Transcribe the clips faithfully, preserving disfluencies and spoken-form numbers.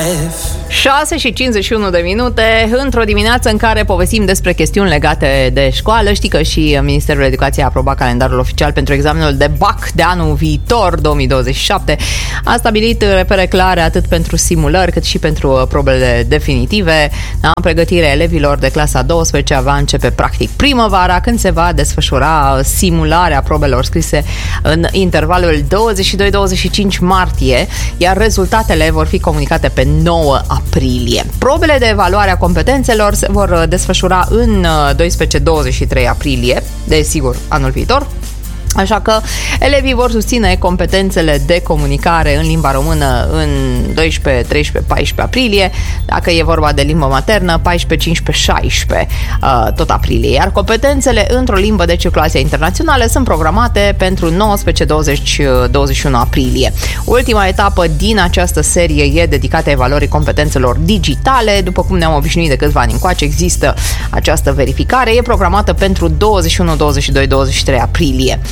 life. șase și cincizeci și unu de minute, într-o dimineață în care povestim despre chestiuni legate de școală. Știi că și Ministerul Educației a aprobat calendarul oficial pentru examenul de B A C de anul viitor, două mii douăzeci și șapte. A stabilit repere clare atât pentru simulări cât și pentru probele definitive. Da, pregătirea elevilor de clasa a douăsprezecea va începe practic primăvara, când se va desfășura simularea probelor scrise în intervalul douăzeci și doi douăzeci și cinci martie, iar rezultatele vor fi comunicate pe nouă aprilie. Probele de evaluare a competențelor se vor desfășura în doisprezece douăzeci și trei aprilie, desigur, anul viitor. Așa că elevii vor susține competențele de comunicare în limba română în doisprezece, treisprezece, paisprezece aprilie, dacă e vorba de limbă maternă, paisprezece, cincisprezece, șaisprezece, tot aprilie. Iar competențele într-o limbă de circulație internațională sunt programate pentru nouăsprezece, douăzeci, douăzeci și unu aprilie. Ultima etapă din această serie e dedicată evaluării competențelor digitale. După cum ne-am obișnuit de câțiva ani încoace, există această verificare. E programată pentru douăzeci și unu, douăzeci și doi, douăzeci și trei aprilie.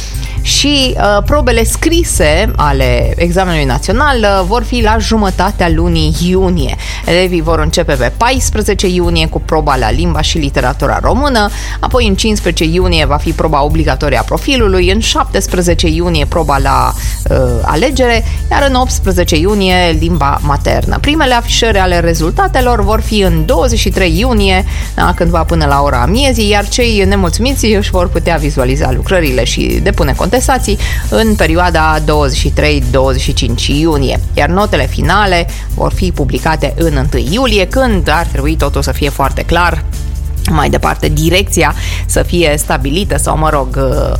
Și uh, probele scrise ale examenului național uh, vor fi la jumătatea lunii iunie. Elevii vor începe pe paisprezece iunie cu proba la limba și literatura română, apoi în cincisprezece iunie va fi proba obligatorie a profilului, în șaptesprezece iunie proba la uh, alegere, iar în optsprezece iunie limba maternă. Primele afișări ale rezultatelor vor fi în douăzeci și trei iunie, da, cândva până la ora amiezii, iar cei nemulțumiți își vor putea vizualiza lucrările și depune contestații în perioada douăzeci și trei douăzeci și cinci iunie, iar notele finale vor fi publicate în întâi iulie, când ar trebui totul să fie foarte clar. Mai departe, direcția să fie stabilită sau, mă rog, uh,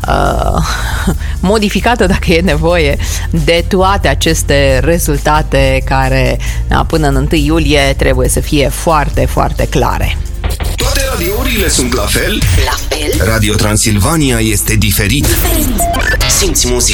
uh, modificată dacă e nevoie de toate aceste rezultate care uh, până în întâi iulie trebuie să fie foarte, foarte clare. Toate radiourile sunt la fel? La fel? Radio Transilvania este diferit. Diferit. Simți muzica